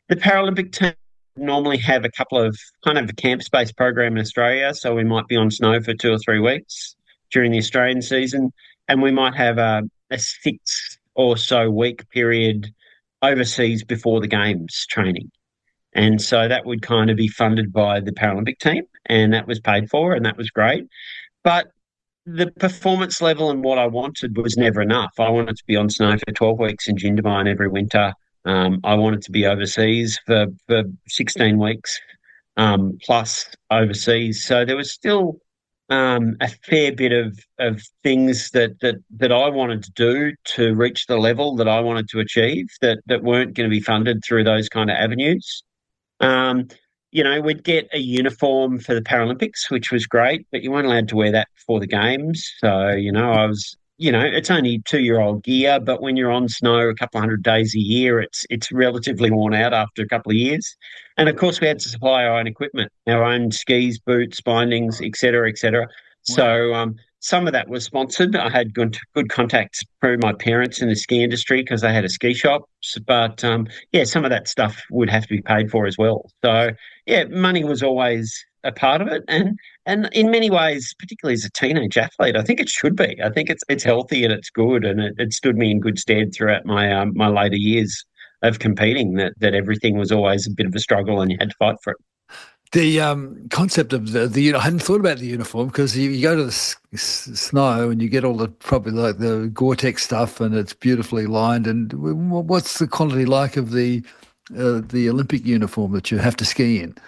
The Paralympic team normally have a couple of kind of a camp-based program in Australia, so we might be on snow for 2 or 3 weeks during the Australian season, and we might have a 6 or so week period overseas before the games training. And so that would kind of be funded by the Paralympic team, and that was paid for, and that was great. But the performance level and what I wanted was never enough. I wanted to be on snow for 12 weeks in Jindabyne every winter. I wanted to be overseas for 16 weeks plus overseas. So there was still a fair bit of things that I wanted to do to reach the level that I wanted to achieve that weren't going to be funded through those kind of avenues. Um, we'd get a uniform for the Paralympics, which was great, but you weren't allowed to wear that before the games. So, it's only 2-year-old gear, but when you're on snow a couple of 100 days a year, it's relatively worn out after a couple of years. And of course, we had to supply our own equipment, our own skis, boots, bindings, et cetera, et cetera. Wow. So, some of that was sponsored. I had good contacts through my parents in the ski industry because they had a ski shop. But yeah, some of that stuff would have to be paid for as well. So yeah, money was always a part of it, and in many ways, particularly as a teenage athlete, I think it should be. I think it's healthy and it's good, and it stood me in good stead throughout my later years of competing. That everything was always a bit of a struggle, and you had to fight for it. The concept of I hadn't thought about the uniform because you go to the snow and you get all the probably like the Gore-Tex stuff and it's beautifully lined. And what's the quality like of the Olympic uniform that you have to ski in?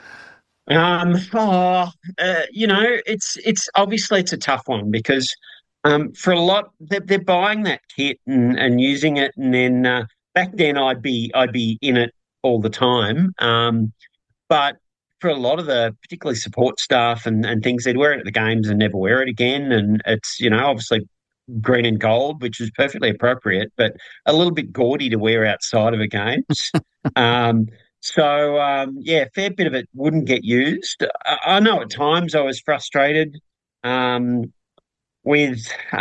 It's obviously it's a tough one because for a lot they're buying that kit and using it, and then back then I'd be in it all the time. But for a lot of the particularly support staff and things, they'd wear it at the games and never wear it again. And it's, obviously green and gold, which is perfectly appropriate, but a little bit gaudy to wear outside of the games. Um, yeah, a fair bit of it wouldn't get used. I know at times I was frustrated um, with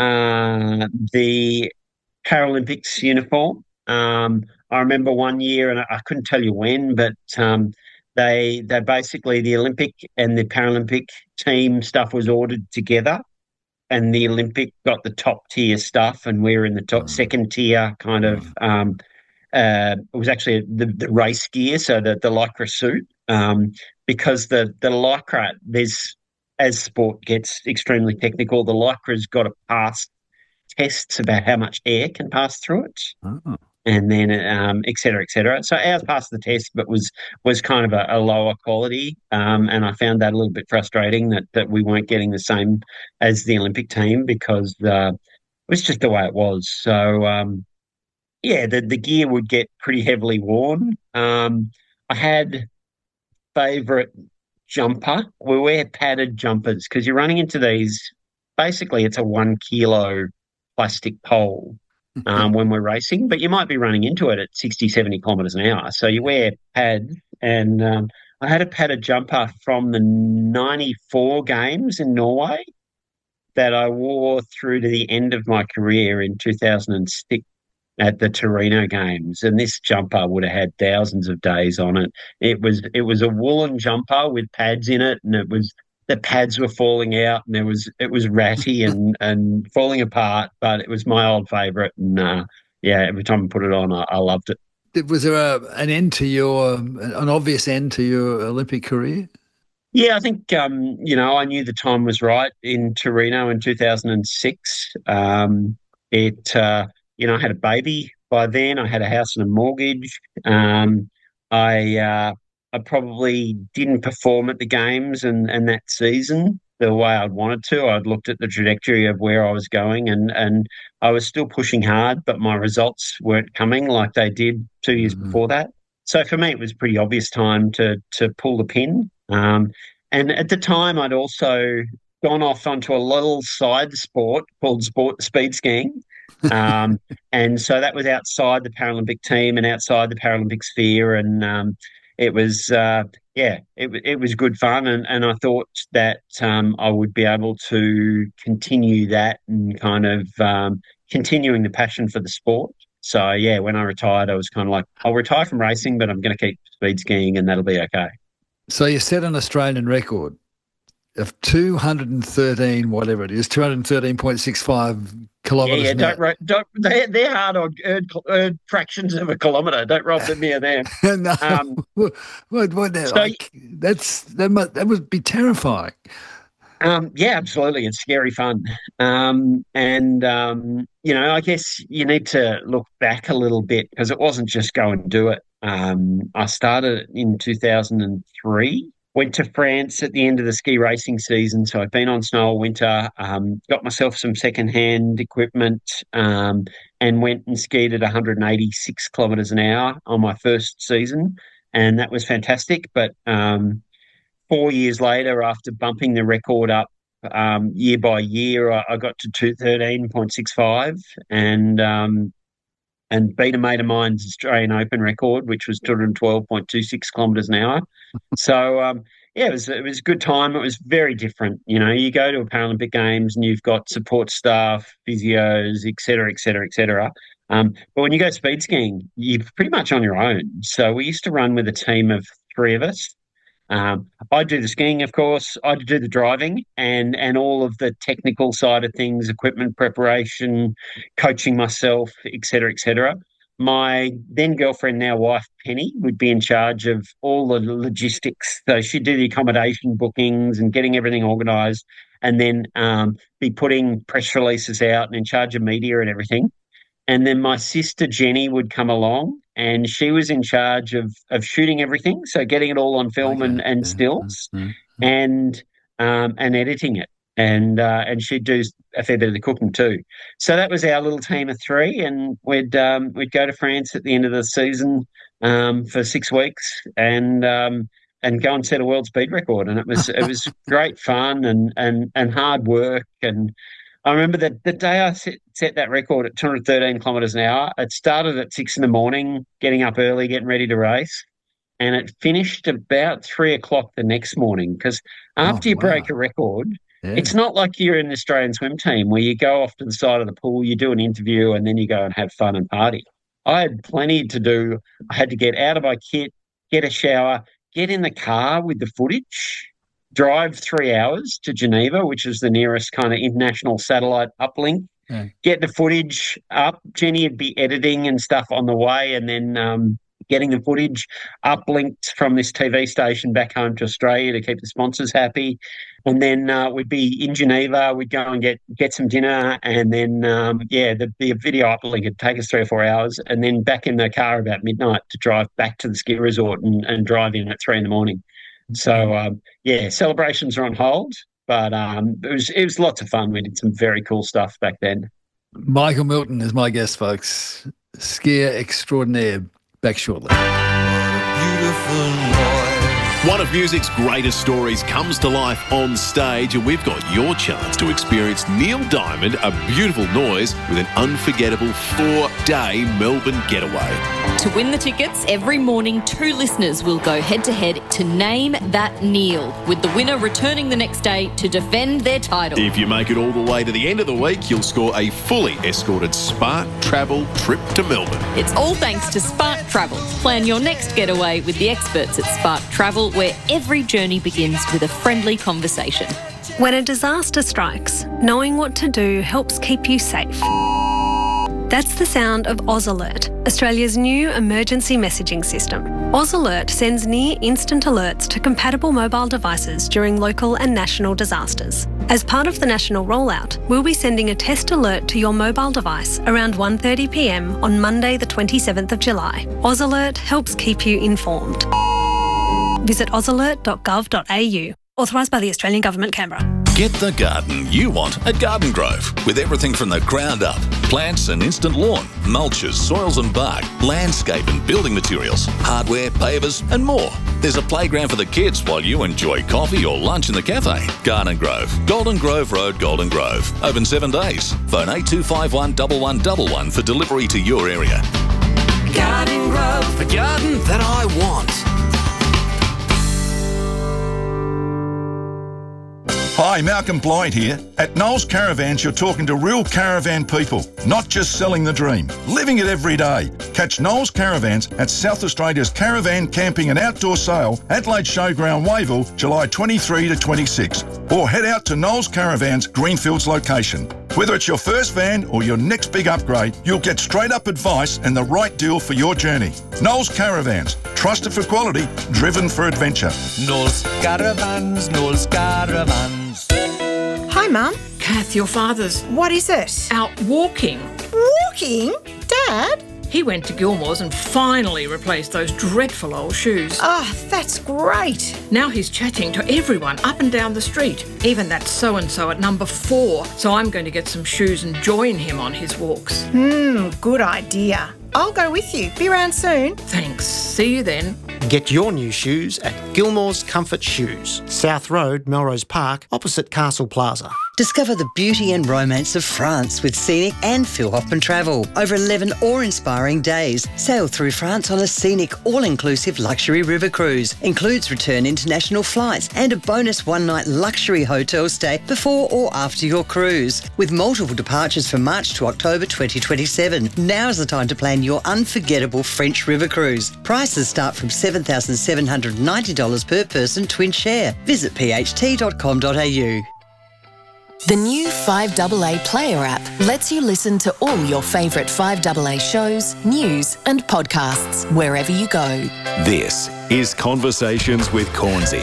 the Paralympics uniform. I remember one year, and I couldn't tell you when, but they basically the Olympic and the Paralympic team stuff was ordered together, and the Olympic got the top tier stuff, and we were in the top Mm, second tier kind of. mm. It was actually the race gear, so the lycra suit, because the lycra there's as sport gets extremely technical, the lycra's got to pass tests about how much air can pass through it, Oh. and then et cetera, et cetera. So ours passed the test, but was kind of a lower quality, and I found that a little bit frustrating that we weren't getting the same as the Olympic team because it was just the way it was. So yeah, the gear would get pretty heavily worn. I had favourite jumper. We wear padded jumpers because you're running into these. Basically, it's a 1 kilo plastic pole when we're racing, but you might be running into it at 60, 70 kilometres an hour. So you wear pads, and I had a padded jumper from the 94 games in Norway that I wore through to the end of my career in 2006 at the Torino games, and this jumper would have had thousands of days on it. It was a woolen jumper with pads in it, and it was the pads were falling out, and it was ratty and falling apart. But it was my old favourite, and yeah, every time I put it on, I loved it. Was there an end to an obvious end to your Olympic career? Yeah, I think I knew the time was right in Torino in 2006. It I had a baby by then. I had a house and a mortgage. I I probably didn't perform at the games and that season the way I'd wanted to. I'd looked at the trajectory of where I was going, and I was still pushing hard, but my results weren't coming like they did 2 years Mm. before that. So for me, it was a pretty obvious time to pull the pin. And at the time, I'd also gone off onto a little side sport called sport speed skiing. Um, and so that was outside the Paralympic team and outside the Paralympic sphere. And it was, yeah, it was good fun. And I thought that I would be able to continue that and kind of continuing the passion for the sport. So, yeah, when I retired, I was kind of like, I'll retire from racing, but I'm going to keep speed skiing and that'll be okay. So you set an Australian record of 213, whatever it is, 213.65 kilometres Yeah, an hour. they're hard on earned fractions of a kilometre. Don't rob them near them. No, Um, what now? so That must be terrifying. Yeah, absolutely. It's scary fun. I guess you need to look back a little bit because it wasn't just go and do it. I started in 2003, went to France at the end of the ski racing season. So I've been on snow all winter, got myself some secondhand equipment, and went and skied at 186 kilometres an hour on my first season. And that was fantastic. But 4 years later, after bumping the record up year by year, I got to 213.65 and beat a mate of mine's Australian Open record, which was 212.26 kilometres an hour. So yeah, it was a good time. It was very different. You go to a Paralympic Games and you've got support staff, physios, et cetera, et cetera, et cetera. But when you go speed skiing, you're pretty much on your own. So we used to run with a team of three of us. I do the skiing, of course. I do the driving and all of the technical side of things, equipment preparation, coaching myself, et cetera, et cetera. My then girlfriend, now wife, Penny, would be in charge of all the logistics. So she'd do the accommodation bookings and getting everything organised, and then be putting press releases out and in charge of media and everything. And then my sister Jenny would come along and she was in charge of shooting everything. So getting it all on film Okay. and Yeah. stills Mm. and editing it. And she'd do a fair bit of the cooking too. So that was our little team of three, and we'd go to France at the end of the season for 6 weeks and go and set a world speed record. And it was great fun and hard work. And I remember that the day I set that record at 213 kilometres an hour, it started at 6 in the morning, getting up early, getting ready to race. And it finished about 3 o'clock the next morning. Because Oh, after you wow. break a record, it's Yeah. not like you're in the Australian swim team where you go off to the side of the pool, you do an interview, and then you go and have fun and party. I had plenty to do. I had to get out of my kit, get a shower, get in the car with the footage, drive 3 hours to Geneva, which is the nearest kind of international satellite uplink, Yeah. get the footage up. Jenny would be editing and stuff on the way, and then getting the footage uplinked from this TV station back home to Australia to keep the sponsors happy. And then we'd be in Geneva. We'd go and get some dinner, and then the video uplink would take us 3 or 4 hours, and then back in the car about midnight to drive back to the ski resort and drive in at 3 in the morning. So celebrations are on hold, but it was lots of fun. We did some very cool stuff back then. Michael Milton is my guest, folks. Skier extraordinaire. Back shortly. One of music's greatest stories comes to life on stage, and we've got your chance to experience Neil Diamond, A Beautiful Noise, with an unforgettable 4-day Melbourne getaway. To win the tickets, every morning 2 listeners will go head-to-head to name that Neil, with the winner returning the next day to defend their title. If you make it all the way to the end of the week, you'll score a fully escorted Spark Travel trip to Melbourne. It's all thanks to Spark Travel. Plan your next getaway with the experts at Spark Travel, where every journey begins with a friendly conversation. When a disaster strikes, knowing what to do helps keep you safe. That's the sound of Oz Alert, Australia's new emergency messaging system. Oz Alert sends near instant alerts to compatible mobile devices during local and national disasters. As part of the national rollout, we'll be sending a test alert to your mobile device around 1:30 p.m. on Monday the 27th of July. Oz Alert helps keep you informed. Visit ozalert.gov.au. Authorised by the Australian Government, Canberra. Get the garden you want at Garden Grove, with everything from the ground up. Plants and instant lawn, mulches, soils and bark, landscape and building materials, hardware, pavers and more. There's a playground for the kids while you enjoy coffee or lunch in the cafe. Garden Grove, Golden Grove Road, Golden Grove. Open 7 days. Phone 8251 1111 for delivery to your area. Garden Grove, the garden that I want. Hi, Hi, Malcolm Blyde here. At Knowles Caravans, you're talking to real caravan people, not just selling the dream, living it every day. Catch Knowles Caravans at South Australia's Caravan Camping and Outdoor Sale, Adelaide Showground, Wayville, July 23 to 26. Or head out to Knowles Caravans, Greenfields location. Whether it's your first van or your next big upgrade, you'll get straight up advice and the right deal for your journey. Knowles Caravans, trusted for quality, driven for adventure. Knowles Caravans, Knowles Caravans. Hi, Mum. Kath, your father's What is it? out walking. Walking? Dad? He went to Gilmore's and finally replaced those dreadful old shoes. Oh, that's great. Now he's chatting to everyone up and down the street, even that so-and-so at number 4. So I'm going to get some shoes and join him on his walks. Good idea. I'll go with you. Be around soon. Thanks. See you then. Get your new shoes at Gilmore's Comfort Shoes, South Road, Melrose Park, opposite Castle Plaza. Discover the beauty and romance of France with Scenic and Phil Hoffman Travel. Over 11 awe-inspiring days. Sail through France on a scenic, all-inclusive luxury river cruise. Includes return international flights and a bonus one-night luxury hotel stay before or after your cruise. With multiple departures from March to October 2027. Now's the time to plan your unforgettable French river cruise. Prices start from $7,790 per person twin share. Visit pht.com.au. The new 5AA Player app lets you listen to all your favourite 5AA shows, news and podcasts wherever you go. This is Conversations with Cornsey.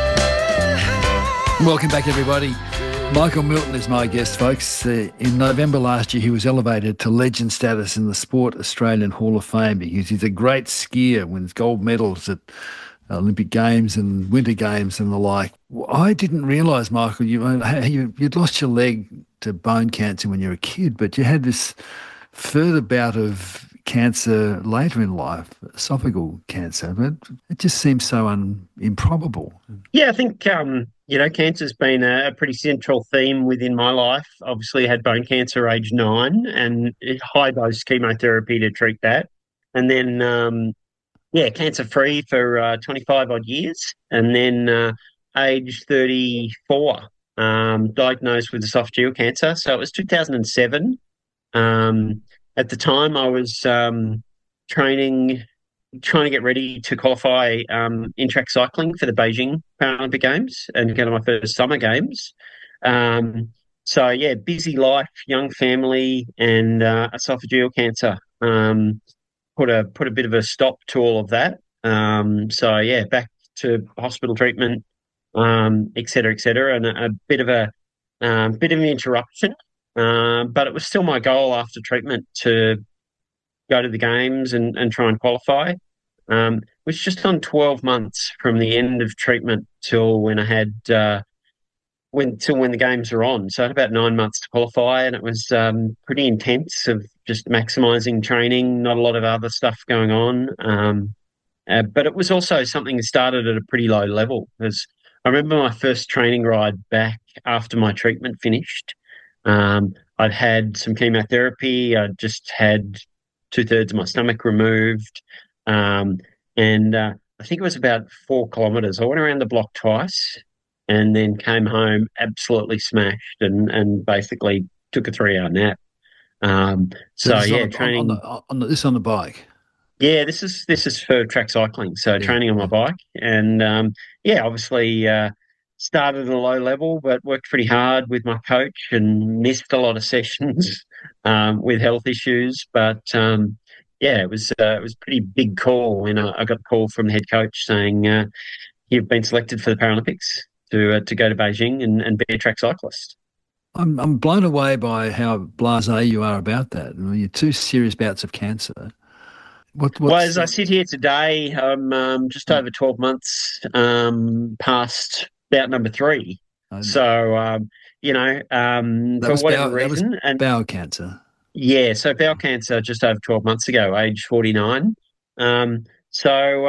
Welcome back, everybody. Michael Milton is my guest, folks. In November last year, he was elevated to legend status in the Sport Australian Hall of Fame because he's a great skier, wins gold medals at Olympic Games and Winter Games and the like. I didn't realise, Michael, you'd lost your leg to bone cancer when you were a kid, but you had this further bout of cancer later in life, esophageal cancer, but it just seems so improbable. Yeah, I think, cancer's been a pretty central theme within my life. Obviously, I had bone cancer age 9 and high-dose chemotherapy to treat that. And then, cancer-free for 25 odd years, and then age 34, diagnosed with esophageal cancer. So it was 2007. At the time, I was trying to get ready to qualify in track cycling for the Beijing Paralympic Games and go to my first summer games. Busy life, young family, and esophageal cancer. Put a bit of a stop to all of that. Back to hospital treatment, et cetera, and a bit of an interruption. But it was still my goal after treatment to go to the games and try and qualify. Which just on 12 months from the end of treatment till when I had when the games were on. So I had about 9 months to qualify, and it was pretty intense of just maximising training, not a lot of other stuff going on. But it was also something that started at a pretty low level. Because I remember my first training ride back after my treatment finished. I'd had some chemotherapy. I'd just had 2/3 of my stomach removed. I think it was about 4 kilometres. I went around the block twice and then came home absolutely smashed and basically took a 3-hour nap. Training on the bike. Yeah, this is for track cycling. So training on my bike, and obviously started at a low level, but worked pretty hard with my coach and missed a lot of sessions with health issues. But it was a pretty big call when I got a call from the head coach saying you've been selected for the Paralympics to go to Beijing and be a track cyclist. I'm blown away by how blasé you are about that. I mean, you're 2 serious bouts of cancer. Well, as I sit here today, I'm just over 12 months past bout number 3. For whatever reason. And bowel cancer. Yeah, so bowel cancer just over 12 months ago, age 49. It's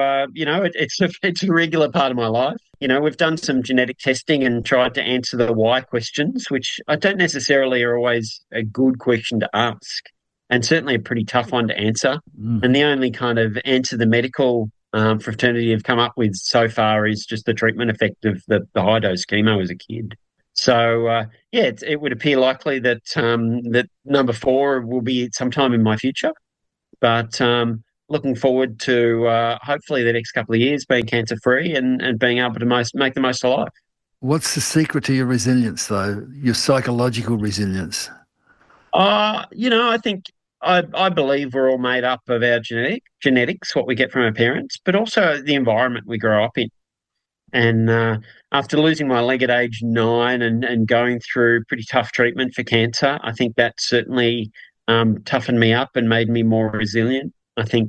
a regular part of my life. We've done some genetic testing and tried to answer the why questions, which I don't necessarily are always a good question to ask, and certainly a pretty tough one to answer. And the only kind of answer the medical fraternity have come up with so far is just the treatment effect of the high-dose chemo as a kid. So, it would appear likely that that number 4 will be sometime in my future. But looking forward to hopefully the next couple of years being cancer-free and being able to make the most of life. What's the secret to your resilience, though? Your psychological resilience? I think I believe we're all made up of our genetics, what we get from our parents, but also the environment we grow up in. And after losing my leg at age 9 and going through pretty tough treatment for cancer, I think that certainly toughened me up and made me more resilient. I think,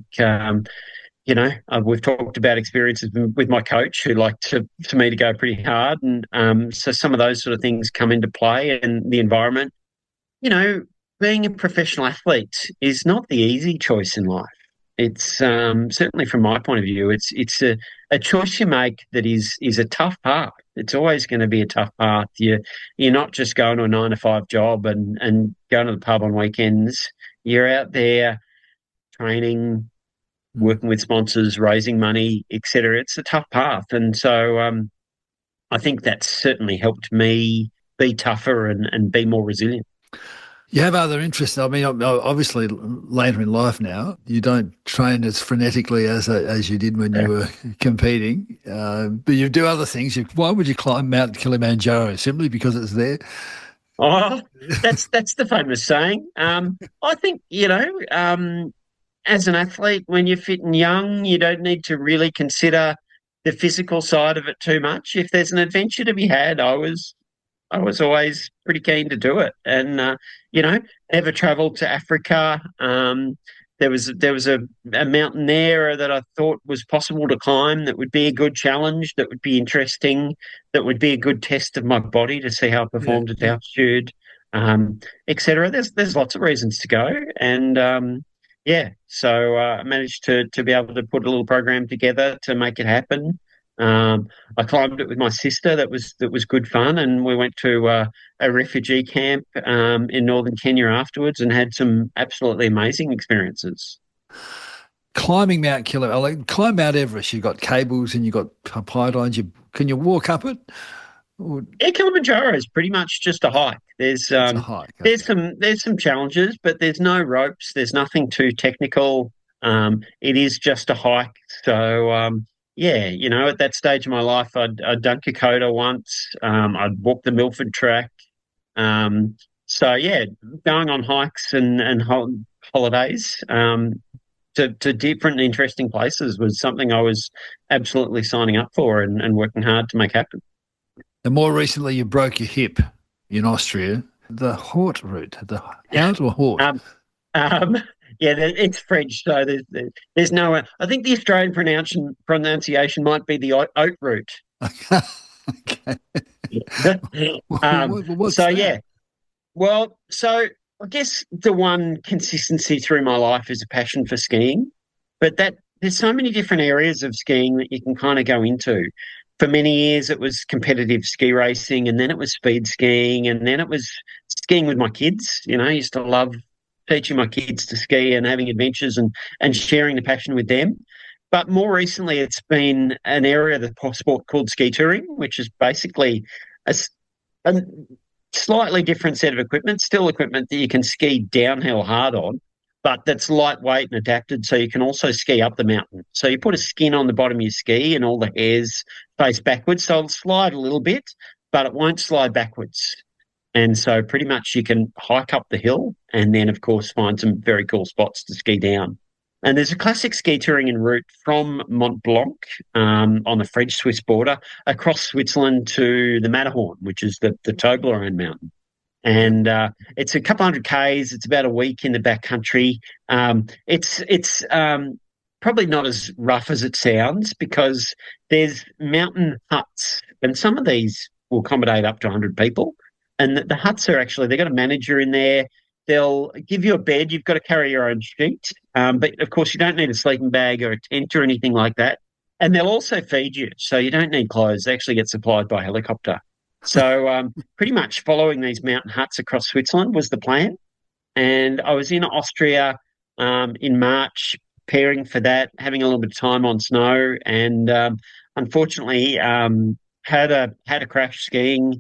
we've talked about experiences with my coach who liked for me to go pretty hard. And so some of those sort of things come into play, and the environment. Being a professional athlete is not the easy choice in life. It's certainly from my point of view, it's a choice you make that is a tough path. It's always going to be a tough path. You're not just going to a 9-to-5 job and going to the pub on weekends. You're out there training, working with sponsors, raising money, etc. It's a tough path, and so I think that's certainly helped me be tougher and be more resilient. You have other interests. I mean, obviously, later in life now, you don't train as frenetically as you did when you were competing, but you do other things. Why would you climb Mount Kilimanjaro? Simply because it's there? Oh, that's the famous saying. I think, as an athlete, when you're fit and young, you don't need to really consider the physical side of it too much. If there's an adventure to be had, I was always pretty keen to do it. And, ever travelled to Africa. There was a mountain there that I thought was possible to climb that would be a good challenge, that would be interesting, that would be a good test of my body to see how I performed at altitude, etc. There's lots of reasons to go. And, so I managed to be able to put a little program together to make it happen. I climbed it with my sister. That was good fun, and we went to a refugee camp in northern Kenya afterwards, and had some absolutely amazing experiences. Climbing Mount Kilimanjaro, climb Mount Everest. You've got cables and you've got pylons. Can you walk up it? Yeah, Kilimanjaro is pretty much just a hike. There's a hike. There's some challenges, but there's no ropes. There's nothing too technical. It is just a hike. So. At that stage of my life, I'd done Kokoda once. I'd walked the Milford track. Going on hikes and holidays to different interesting places was something I was absolutely signing up for and working hard to make happen. And more recently, you broke your hip in Austria. The Haut route, the Haut or Haut? Yeah, it's French, so there's no. I think the Australian pronunciation might be the oat route. Okay. What's that? Yeah. Well, so I guess the one consistency through my life is a passion for skiing, but there's so many different areas of skiing that you can kind of go into. For many years, it was competitive ski racing, and then it was speed skiing, and then it was skiing with my kids. I used to love teaching my kids to ski and having adventures and sharing the passion with them. But more recently, it's been an area of the sport called ski touring, which is basically a slightly different set of equipment, still equipment that you can ski downhill hard on, but that's lightweight and adapted so you can also ski up the mountain. So you put a skin on the bottom of your ski and all the hairs face backwards, so it'll slide a little bit, but it won't slide backwards. And so pretty much you can hike up the hill and then, of course, find some very cool spots to ski down. And there's a classic ski touring route from Mont Blanc on the French-Swiss border across Switzerland to the Matterhorn, which is the Toblerone mountain. And it's a couple hundred Ks. It's about a week in the backcountry. It's probably not as rough as it sounds because there's mountain huts, and some of these will accommodate up to 100 people. And the huts are actually, they've got a manager in there. They'll give you a bed. You've got to carry your own sheet. But, of course, you don't need a sleeping bag or a tent or anything like that. And they'll also feed you. So you don't need clothes. They actually get supplied by helicopter. So pretty much following these mountain huts across Switzerland was the plan. And I was in Austria in March preparing for that, having a little bit of time on snow. And unfortunately, had a crash skiing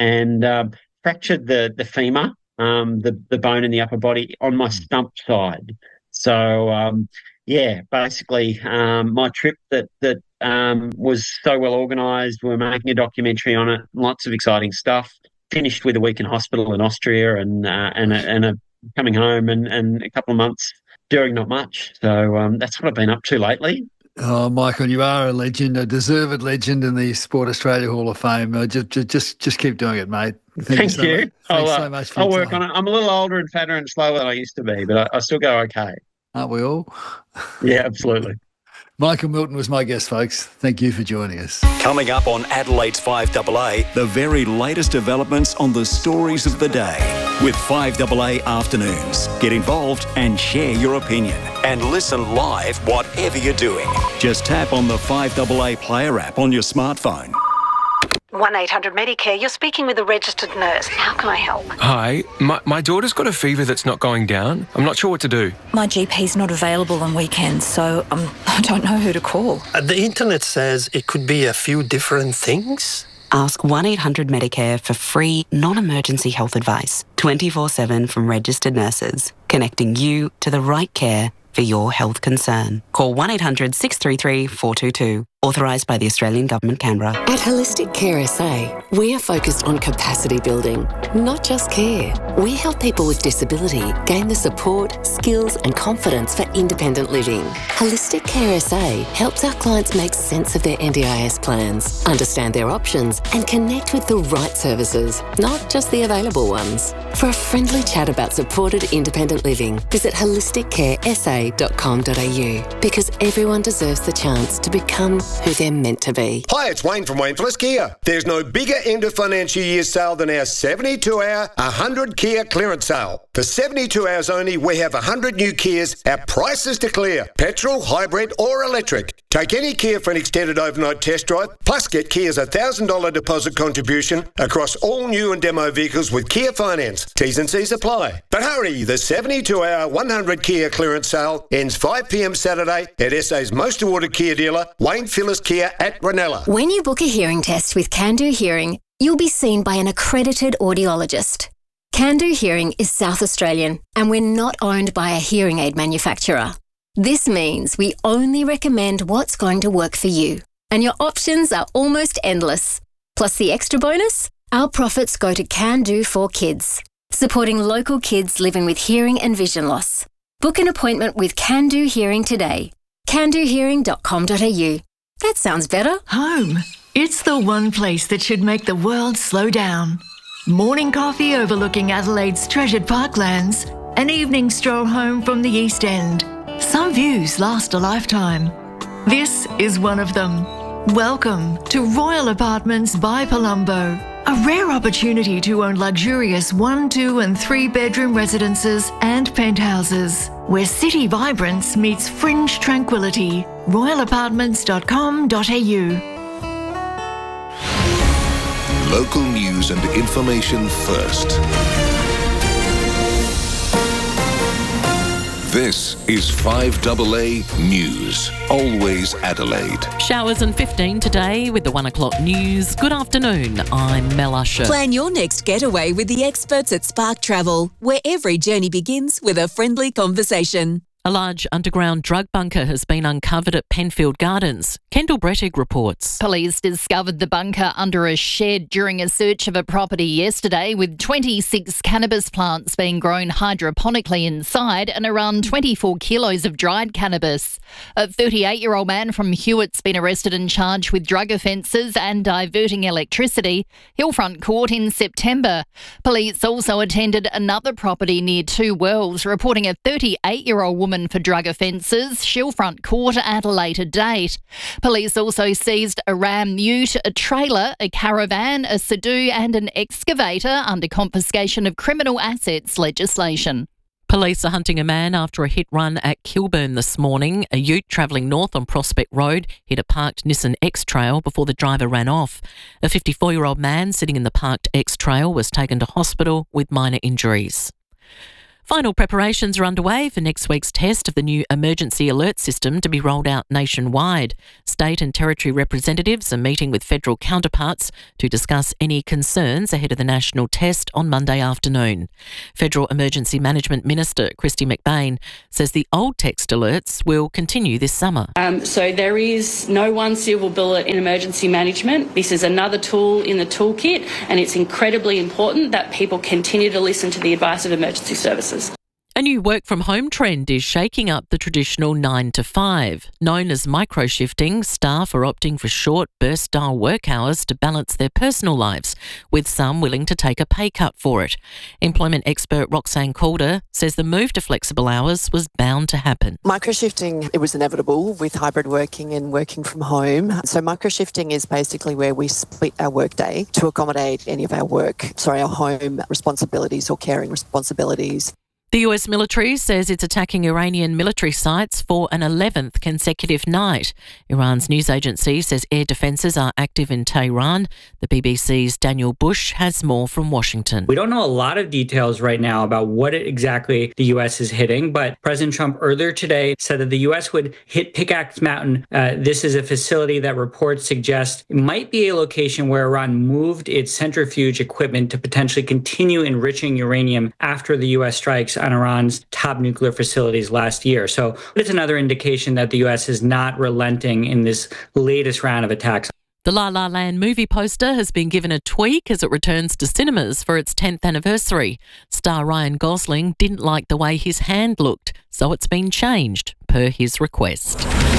and fractured the femur, the bone in the upper body on my stump side. So, basically, my trip that was so well organised. We were making a documentary on it, lots of exciting stuff. Finished with a week in hospital in Austria and coming home and a couple of months doing not much. So that's what I've been up to lately. Oh, Michael, you are a legend, a deserved legend in the Sport Australia Hall of Fame. Just keep doing it, mate. Thank you. Thanks so much for I'll your work time. on it. I'm a little older and fatter and slower than I used to be, but I still go okay. Aren't we all? Yeah, absolutely. Michael Milton was my guest, folks. Thank you for joining us. Coming up on Adelaide's 5AA, the very latest developments on the stories of the day with 5AA Afternoons. Get involved and share your opinion. And listen live whatever you're doing. Just tap on the 5AA Player app on your smartphone. 1-800-Medicare, you're speaking with a registered nurse. How can I help? Hi, my daughter's got a fever that's not going down. I'm not sure what to do. My GP's not available on weekends, so I don't know who to call. The internet says it could be a few different things. Ask 1-800-Medicare for free, non-emergency health advice, 24/7 from registered nurses, connecting you to the right care for your health concern. Call 1-800-633-422. Authorised by the Australian Government, Canberra. At Holistic Care SA, we are focused on capacity building, not just care. We help people with disability gain the support, skills and confidence for independent living. Holistic Care SA helps our clients make sense of their NDIS plans, understand their options and connect with the right services, not just the available ones. For a friendly chat about supported independent living, visit holisticcaresa.com.au, because everyone deserves the chance to become who they're meant to be. Hi, it's Wayne from Wayne Phillips Kia. There's no bigger end of financial year sale than our 72-hour 100 Kia clearance sale. For 72 hours only, we have 100 new Kias at prices to clear. Petrol, hybrid or electric. Take any Kia for an extended overnight test drive, plus get Kia's $1,000 deposit contribution across all new and demo vehicles with Kia Finance. T's and C's apply. But hurry, the 72-hour 100 Kia clearance sale ends 5 p.m. Saturday at SA's most awarded Kia dealer, Wayne Phillips Kia at Ranella. When you book a hearing test with Can-Do Hearing, you'll be seen by an accredited audiologist. Can-Do Hearing is South Australian, and we're not owned by a hearing aid manufacturer. This means we only recommend what's going to work for you, and your options are almost endless. Plus the extra bonus, our profits go to Can-Do for Kids, supporting local kids living with hearing and vision loss. Book an appointment with Can-Do Hearing today. CanDoHearing.com.au. That sounds better. Home. It's the one place that should make the world slow down. Morning coffee overlooking Adelaide's treasured parklands. An evening stroll home from the East End. Some views last a lifetime. This is one of them. Welcome to Royal Apartments by Palumbo. A rare opportunity to own luxurious 1, 2 and 3 bedroom residences and penthouses, where city vibrance meets fringe tranquility. royalapartments.com.au. Local news and information first. This is 5AA News. Always Adelaide. Showers and 15 today with the 1 o'clock news. Good afternoon, I'm Mel Usher. Plan your next getaway with the experts at Spark Travel, where every journey begins with a friendly conversation. A large underground drug bunker has been uncovered at Penfield Gardens. Kendall Brettig reports. Police discovered the bunker under a shed during a search of a property yesterday, with 26 cannabis plants being grown hydroponically inside and around 24 kilos of dried cannabis. A 38-year-old man from Hewitt's been arrested and charged with drug offences and diverting electricity. Hillfront Court in September. Police also attended another property near Two Wells, reporting a 38-year-old woman for drug offences. Hillfront Court at a later date. Police also seized a Ram Ute, a trailer, a caravan, a Sudoku and an excavator under confiscation of criminal assets legislation. Police are hunting a man after a hit run at Kilburn this morning. A ute travelling north on Prospect Road hit a parked Nissan X-Trail before the driver ran off. A 54-year-old man sitting in the parked X-Trail was taken to hospital with minor injuries. Final preparations are underway for next week's test of the new emergency alert system to be rolled out nationwide. State and territory representatives are meeting with federal counterparts to discuss any concerns ahead of the national test on Monday afternoon. Federal Emergency Management Minister Kristy McBain says the old text alerts will continue this summer. So there is no one silver bullet in emergency management. This is another tool in the toolkit, and it's incredibly important that people continue to listen to the advice of emergency services. A new work-from-home trend is shaking up the traditional 9 to 5. Known as micro-shifting, staff are opting for short, burst-style work hours to balance their personal lives, with some willing to take a pay cut for it. Employment expert Roxanne Calder says the move to flexible hours was bound to happen. Micro-shifting, it was inevitable with hybrid working and working from home. So micro-shifting is basically where we split our workday to accommodate any of our home responsibilities or caring responsibilities. The US military says it's attacking Iranian military sites for an 11th consecutive night. Iran's news agency says air defences are active in Tehran. The BBC's Daniel Bush has more from Washington. We don't know a lot of details right now about what exactly the US is hitting, but President Trump earlier today said that the US would hit Pickaxe Mountain. This is a facility that reports suggest it might be a location where Iran moved its centrifuge equipment to potentially continue enriching uranium after the US strikes on Iran's top nuclear facilities last year. So it's another indication that the U.S. is not relenting in this latest round of attacks. The La La Land movie poster has been given a tweak as it returns to cinemas for its 10th anniversary. Star Ryan Gosling didn't like the way his hand looked, so it's been changed per his request.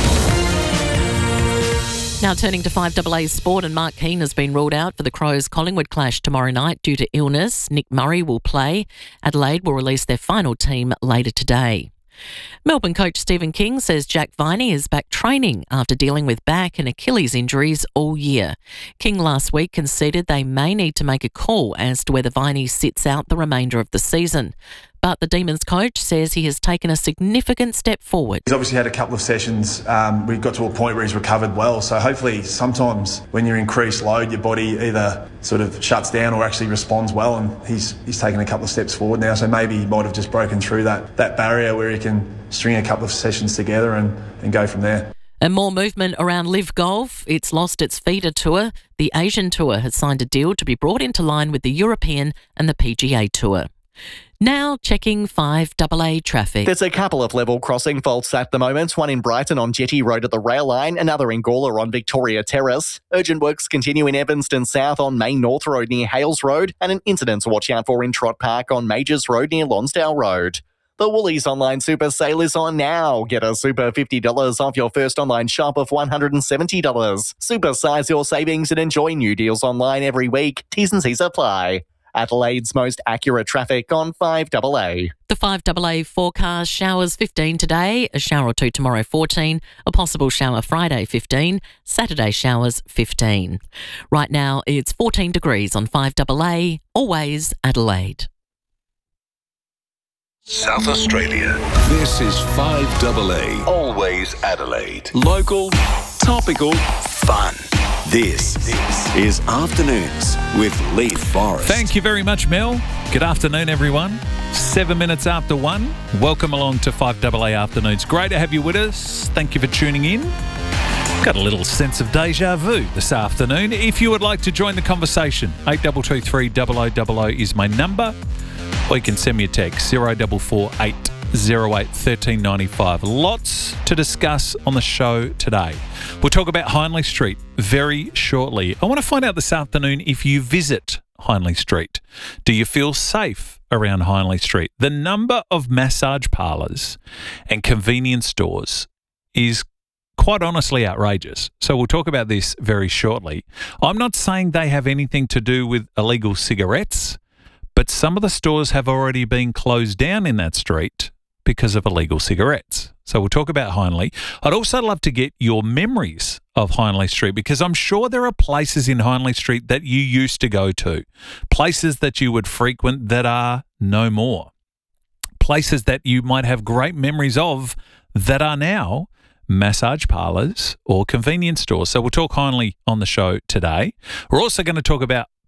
Now turning to 5AA sport, and Mark Keane has been ruled out for the Crows-Collingwood clash tomorrow night due to illness. Nick Murray will play. Adelaide will release their final team later today. Melbourne coach Stephen King says Jack Viney is back training after dealing with back and Achilles injuries all year. King last week conceded they may need to make a call as to whether Viney sits out the remainder of the season. But the Demons coach says he has taken a significant step forward. He's obviously had a couple of sessions. We got to a point where he's recovered well. So hopefully sometimes when you're increased load, your body either sort of shuts down or actually responds well. And he's taken a couple of steps forward now. So maybe he might have just broken through that barrier where he can string a couple of sessions together and go from there. And more movement around Live Golf. It's lost its feeder tour. The Asian Tour has signed a deal to be brought into line with the European and the PGA Tour. Now checking 5AA traffic. There's a couple of level crossing faults at the moment, one in Brighton on Jetty Road at the rail line, another in Gawler on Victoria Terrace. Urgent works continue in Evanston South on Main North Road near Hales Road, and an incident to watch out for in Trott Park on Majors Road near Lonsdale Road. The Woolies online super sale is on now. Get a super $50 off your first online shop of $170. Supersize your savings and enjoy new deals online every week. T's and C's apply. Adelaide's most accurate traffic on 5AA. The 5AA forecast: showers 15 today, a shower or two tomorrow 14, a possible shower Friday 15, Saturday showers 15. Right now it's 14 degrees on 5AA, always Adelaide. South Australia. This is 5AA, always Adelaide. Local, topical, fun. This is Afternoons with Leith Forrest. Thank you very much, Mel. Good afternoon, everyone. 7 minutes after 1. Welcome along to 5AA Afternoons. Great to have you with us. Thank you for tuning in. Got a little sense of deja vu this afternoon. If you would like to join the conversation, 8223 0000 is my number. Or you can send me a text, 0448 08 1395. Lots to discuss on the show today. We'll talk about Hindley Street very shortly. I want to find out this afternoon if you visit Hindley Street. Do you feel safe around Hindley Street? The number of massage parlours and convenience stores is quite honestly outrageous. So we'll talk about this very shortly. I'm not saying they have anything to do with illegal cigarettes, but some of the stores have already been closed down in that street because of illegal cigarettes. So we'll talk about Hindley. I'd also love to get your memories of Hindley Street, because I'm sure there are places in Hindley Street that you used to go to, places that you would frequent that are no more, places that you might have great memories of that are now massage parlours or convenience stores. So we'll talk Hindley on the show today. We're also going to talk about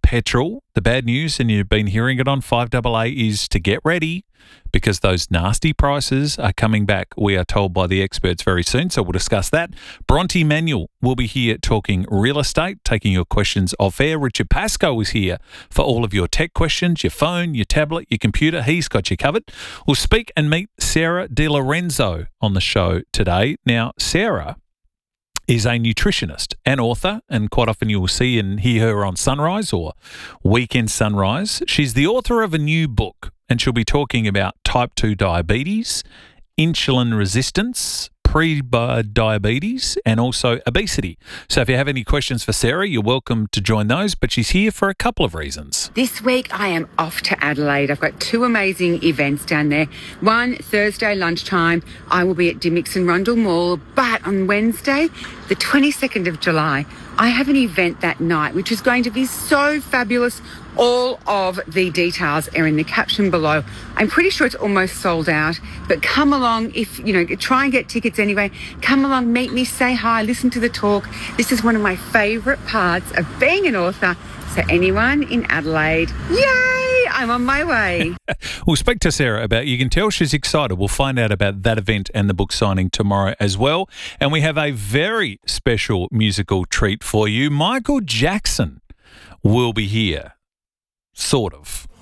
petrol. The bad news, and you've been hearing it on 5AA, is to get ready because those nasty prices are coming back, we are told by the experts, very soon. So we'll discuss that. Bronte Manuel will be here talking real estate, taking your questions off air. Richard Pascoe is here for all of your tech questions, your phone, your tablet, your computer. He's got you covered. We'll speak and meet Sarah Di Lorenzo on the show today. Now, Sarah is a nutritionist and author, and quite often you will see and hear her on Sunrise or Weekend Sunrise. She's the author of a new book, and she'll be talking about type 2 diabetes, insulin resistance, pre-diabetes, and also obesity. So if you have any questions for Sarah, you're welcome to join those, but she's here for a couple of reasons. This week I am off to Adelaide. I've got two amazing events down there. One, Thursday lunchtime, I will be at Dimix and Rundle Mall, but on Wednesday, the 22nd of July, I have an event that night, which is going to be so fabulous. All of the details are in the caption below. I'm pretty sure it's almost sold out, but come along if, try and get tickets anyway. Come along, meet me, say hi, listen to the talk. This is one of my favourite parts of being an author. So anyone in Adelaide, yay, I'm on my way. We'll speak to Sarah about, you can tell she's excited. We'll find out about that event and the book signing tomorrow as well. And we have a very special musical treat for you. Michael Jackson will be here. Sort of.